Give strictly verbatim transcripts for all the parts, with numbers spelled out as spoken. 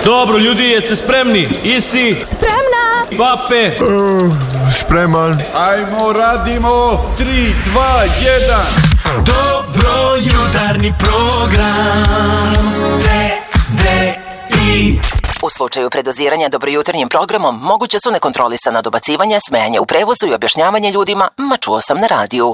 Dobro, ljudi, jeste spremni? Isi? Spremna! Pape? Uh, spreman. Ajmo, radimo! Tri, dva, jedan! Dobro jutarnji program T D I. U slučaju predoziranja dobrojutarnjim programom moguće su nekontrolisana dobacivanja, smejanje u prevozu i objašnjavanje ljudima ma čuo sam na radiju.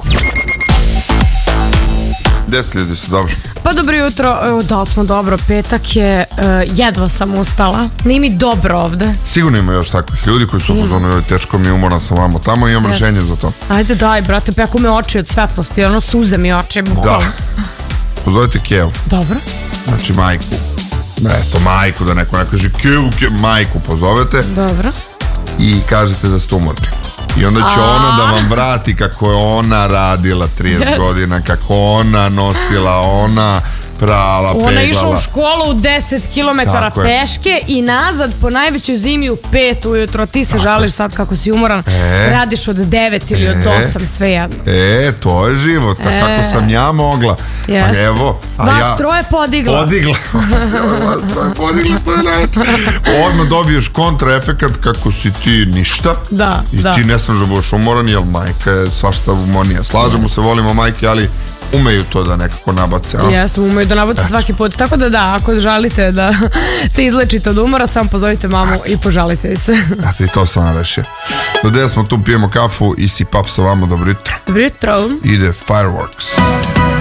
Deset ljudi su dobro. Pa dobro jutro, da smo dobro, petak je, uh, jedva sam ustala, nije mi dobro ovde. Sigurno ima još takvih ljudi koji su u fazonu, joj, teško mi, umoran sam vamo tamo i imam yes. rešenje za to. Ajde daj, brate, peku me oči od svetlosti, ono suze mi oči, bukvalno. Da, pozovite Kevu. Dobro. Znači majku, eto majku, da neko ne kaže Kevu, Kevu, majku pozovete. Dobro. I kažete da ste umorni. I onda će A-a. ona da vam vrati kako je ona radila trideset yes. godina, kako ona nosila, ona prala, peglala. Ona je išla u školu u deset kilometara peške i nazad po najvećoj zimi u pet ujutro. Ti se Tako. žališ sad kako si umoran, e. radiš od devet ili e. od osam, sve jedno. E, to je život, e. kako sam ja mogla. Yes. Pa evo, a Vas ja... troje podigla. Podigla. Vas troje podigla, to je najče. Odmah dobiješ kontraefekat kako si ti ništa. Da, I da. ti ne smeš da budeš umoran, jer majka je svašta umornija. Slažemo se, volimo majke, ali umeju to da nekako nabace. Jesu, umeju da nabace svaki put. Tako da da, ako želite da se izlečite od umora, samo pozovite mamu i požalite se. Eto, i to sam rešio. Do gde smo tu, pijemo kafu i si pap sa vama, dobro jutro. Dobro jutro. Ide Fireworks.